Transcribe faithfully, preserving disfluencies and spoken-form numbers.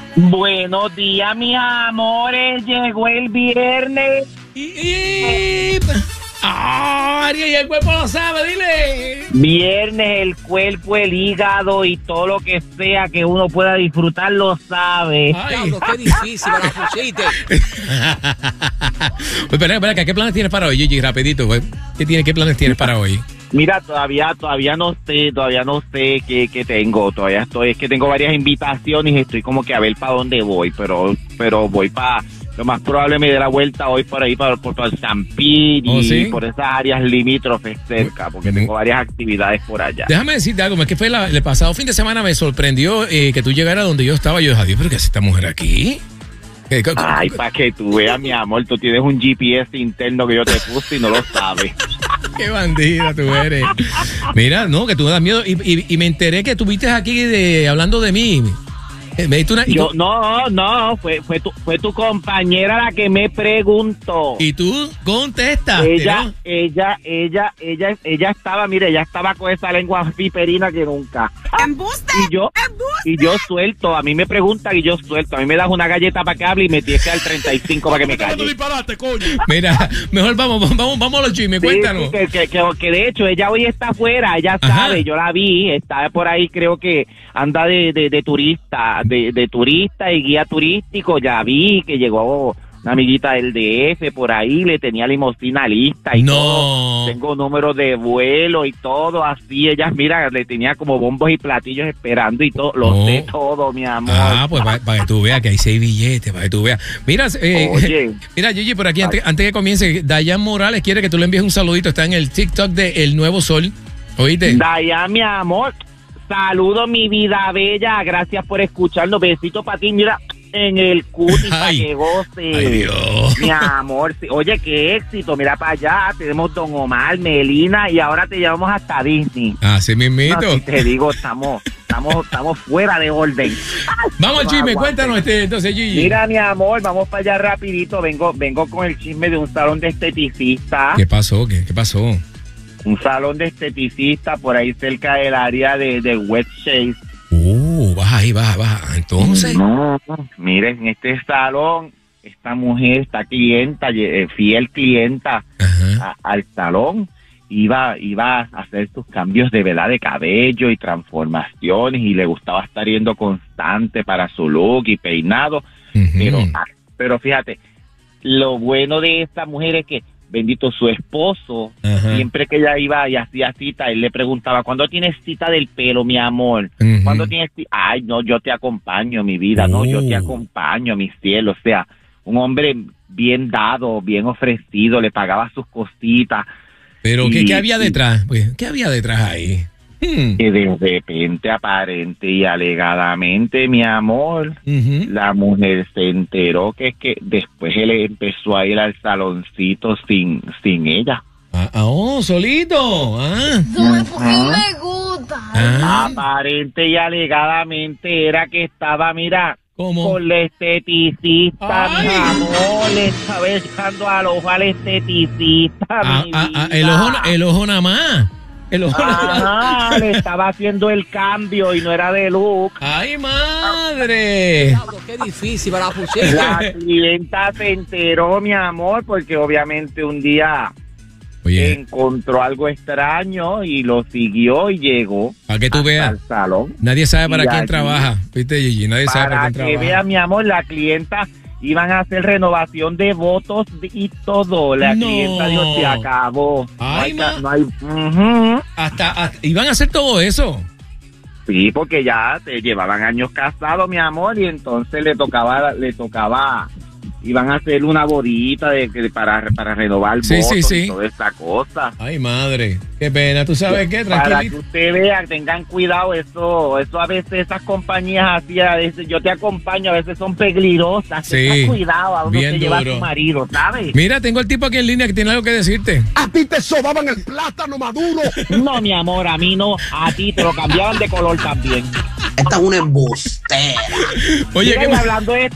Buenos días, mis amores. Llegó el viernes. Y, y, ah, Ari, y el cuerpo lo sabe, dile. Viernes, el cuerpo, el hígado y todo lo que sea que uno pueda disfrutar lo sabe. Ay, Diablo, qué difícil, me la pusiste. Pues, espera, espera, ¿qué planes tienes para hoy, Gigi? Rapidito, güey. ¿Qué, tiene, ¿Qué planes tienes para hoy? Mira, todavía todavía no sé, todavía no sé qué, qué tengo. Todavía estoy, es que tengo varias invitaciones y estoy como que a ver para dónde voy, pero pero voy para... Lo más probable me dé la vuelta hoy por ahí, por, por, por San Pete ¿Oh, y sí? por esas áreas limítrofes cerca, porque tengo varias actividades por allá. Déjame decirte algo, es que fue la, el pasado fin de semana me sorprendió eh, que tú llegaras donde yo estaba. Yo dije, adiós, pero ¿qué hace esta mujer aquí? ¿Qué, qué, Ay, para que tú veas, mi amor, tú tienes un G P S interno que yo te puse y no lo sabes. Qué bandida tú eres. Mira, no, que tú me das miedo. Y, y, y me enteré que estuviste aquí de, hablando de mí. Me diste una, y Yo, tú, no, no, fue, fue, tu, fue tu compañera la que me preguntó. y tú contestaste, Ella, ¿no? ella, ella, ella, ella estaba, mire, ella estaba con esa lengua piperina que nunca. ¡Embuste! Y yo, ¡Embuste! y yo suelto, a mí me preguntan y yo suelto. A mí me das una galleta para que hable y me tienes que dar treinta y cinco para que me calle. Disparate, coño. Mira, mejor vamos, vamos, vamos a los chismes, Sí, cuéntanos. sí, que, que, que, que de hecho ella hoy está afuera, ella Ajá. sabe, yo la vi, está por ahí, creo que anda de, de, de turista, de, de turista y guía turístico, ya vi que llegó una amiguita del D F por ahí, le tenía limosina lista y No. todo, tengo números de vuelo y todo, así, ella, mira, le tenía como bombos y platillos esperando y todo, lo No. sé todo, mi amor. Ah, pues para, para que tú veas que hay seis billetes, para que tú veas. Mira, eh, Oye. mira, Gigi, por aquí, antes, antes que comience, Dayan Morales quiere que tú le envíes un saludito, está en el TikTok de El Nuevo Sol, ¿oíste? Dayan, mi amor, saludo mi vida bella, gracias por escucharnos, besito para ti, mira, en el cutis para Ay. que goce. Ay, Dios. Mi amor, sí. Oye, qué éxito, mira para allá, tenemos Don Omar, Melina y ahora te llevamos hasta Disney. Así mismito. No, si te digo, estamos, estamos, estamos fuera de orden. Vamos al chisme, Aguante. cuéntanos este, entonces, Gigi. Mira, mi amor, vamos para allá rapidito, vengo, vengo con el chisme de un salón de esteticista. ¿Qué pasó? ¿Qué, qué pasó? Un salón de esteticista por ahí cerca del área de, de West Chase. Uh, baja ahí, baja, baja. Entonces. No, miren, en este salón, esta mujer, esta clienta, eh, fiel clienta Ajá. a- al salón, iba, iba a hacer sus cambios de vela de cabello y transformaciones y le gustaba estar yendo constante para su look y peinado, Ujú. pero, ah, pero fíjate, lo bueno de esta mujer es que, bendito su esposo, Ajá. siempre que ella iba y hacía cita, él le preguntaba, ¿cuándo tienes cita del pelo, mi amor? Ujú. ¿Cuándo tienes cita? Ay, no, yo te acompaño, mi vida, no, yo te Oh. acompaño, mi cielo. O sea, un hombre bien dado, bien ofrecido, le pagaba sus cositas. Pero, ¿qué, Y- ¿qué había detrás? Pues, ¿qué había detrás ahí? Hmm. Que de repente, aparente y alegadamente, mi amor, Ujú. la mujer se enteró que es que después él empezó a ir al saloncito sin, sin ella. Ah, ah, oh, solito. Ah. Sube porque me gusta. Ah. Aparente y alegadamente era que estaba, mira, ¿Cómo? con la esteticista, Ay. mi amor, le estaba echando al ojo al esteticista, Ah, mi ah, ah, vida. el ojo, el ojo nada más. El ojo nada más. Ajá, le estaba haciendo el cambio y no era de look. ¡Ay, madre! Diablo, qué difícil, me la pusiste. La clienta se enteró, mi amor, porque obviamente un día Oye, encontró algo extraño y lo siguió y llegó para que tú hasta veas, el salón. nadie sabe para Y quién allí, trabaja. ¿Viste, Gigi? Nadie sabe para Para quién que trabaja. vea, mi amor, la clienta iban a hacer renovación de votos y todo. La No. clienta dijo, se acabó. Ay, no hay, ma- ca- no hay- Ujú. Hasta, hasta- iban a hacer todo eso. Sí, porque ya te llevaban años casados, mi amor, y entonces le tocaba, le tocaba, iban a hacer una bodita de, de- para, para renovar Sí, votos sí, sí. y toda esa cosa. Ay, madre. Qué pena. ¿Tú sabes qué? Para que Tranquilito. usted vea, tengan cuidado, eso, eso a veces esas compañías así, a veces yo te acompaño, a veces son peligrosas. Sí, Tengan cuidado a uno bien que lleva a duro. su marido, ¿sabes? Mira, tengo el tipo aquí en línea que tiene algo que decirte. A ti te sobaban el plátano maduro. No, mi amor, a mí no, a ti te lo cambiaban de color también. Esta es una embustera. Oye, Mira, ¿qué y más? hablando de